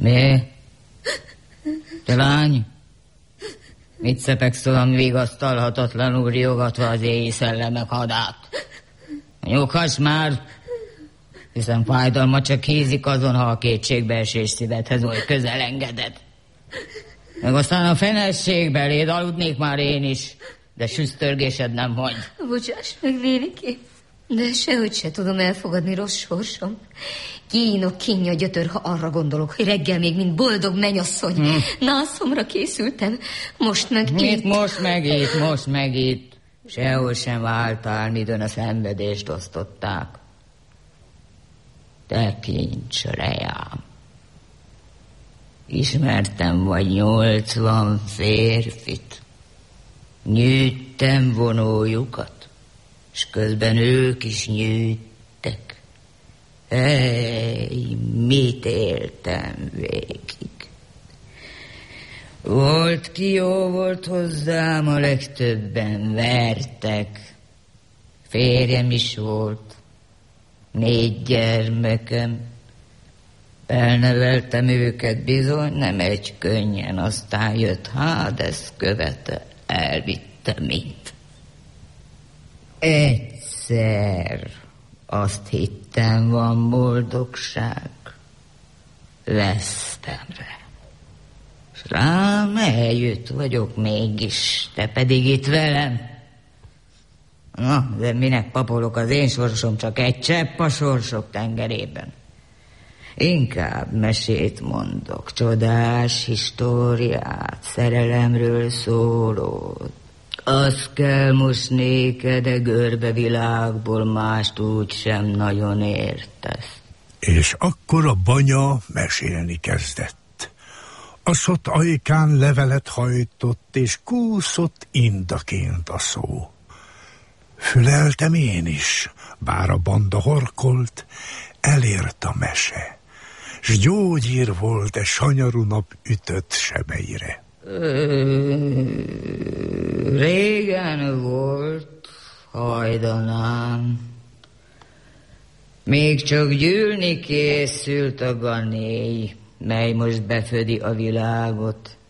Mi? Te lány? Mit szepegsz olyan vigasztalhatatlanul riogatva az éji szellemek hadát? Nyughass már, hiszen fájdalma csak hízik azon, ha a kétségbeesés szívedhez oly közel engeded. Meg aztán a fenesség beléd aludnék már én is, de süsztörgésed nem hagy. Bocsáss meg, Lénikém, de sehogy se tudom elfogadni rossz sorsom. Kínok kínja gyötör, ha arra gondolok, hogy reggel még mint boldog mennyasszony nászomra készültem. Most meg itt. Most meg itt. Sehol sem váltál, midőn a szenvedést osztották. Te kincs, reám. Ismertem vagy 80 férfit. Nyűjtem vonójukat, s közben ők is nyűjtek. Mit éltem végig? Volt ki jó volt hozzám, a legtöbben vertek. Férjem is volt, 4 gyermekem. Elneveltem őket bizony, nem egy könnyen, aztán jött Hádesz követe, elvitte mind. Egyszer azt hittem, van boldogság, vesztemre. S rám eljött vagyok mégis, te pedig itt velem. Na, de minek papolok, az én sorsom csak egy csepp a sorsok tengerében. Inkább mesét mondok, csodás históriát, szerelemről szólót. Azt kell most néked a görbe világból, mást úgy sem nagyon értesz. És akkor a banya mesélni kezdett. A szot ajkán levelet hajtott, és kúszott indaként a szó. Füleltem én is, bár a banda horkolt, elért a mese, s gyógyír volt e sanyarú nap ütött sebeire. Régen volt, hajdanán, még csak gyűlni készült a ganéj, mely most befödi a világot.